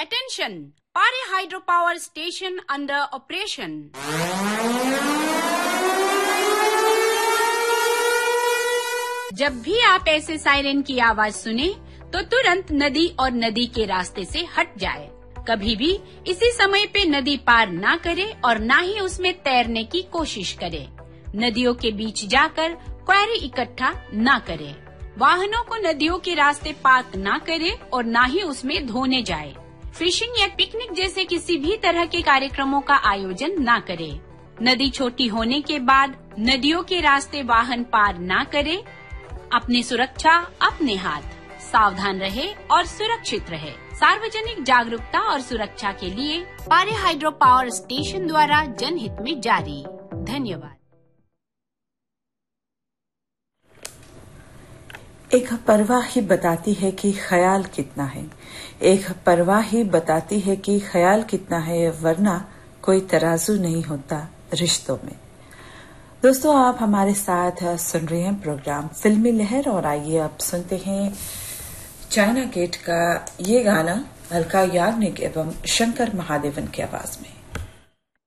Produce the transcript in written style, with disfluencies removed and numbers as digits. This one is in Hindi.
Attention! Pare hydropower station under operation. जब भी आप ऐसे सायरन की आवाज सुने तो तुरंत नदी और नदी के रास्ते से हट जाए। कभी भी इसी समय पे नदी पार ना करे और ना ही उसमें तैरने की कोशिश करे। नदियों के बीच जाकर क्वेरी इकट्ठा ना करे। वाहनों को नदियों के रास्ते पार्क ना करे और ना ही उसमें धोने जाए। फिशिंग या पिकनिक जैसे किसी भी तरह के कार्यक्रमों का आयोजन ना करे। नदी छोटी होने के बाद नदियों के रास्ते वाहन पार ना करे। अपनी सुरक्षा अपने हाथ। सावधान रहे और सुरक्षित रहे। सार्वजनिक जागरूकता और सुरक्षा के लिए पारे हाइड्रो पावर स्टेशन द्वारा जनहित में जारी। धन्यवाद। एक परवाह ही बताती है कि ख्याल कितना है। एक परवाह ही बताती है कि ख्याल कितना है, वरना कोई तराजू नहीं होता रिश्तों में। दोस्तों, आप हमारे साथ सुन रहे हैं प्रोग्राम फिल्मी लहर और आइए अब सुनते हैं चाइना गेट का ये गाना अलका याग्निक एवं शंकर महादेवन की आवाज में।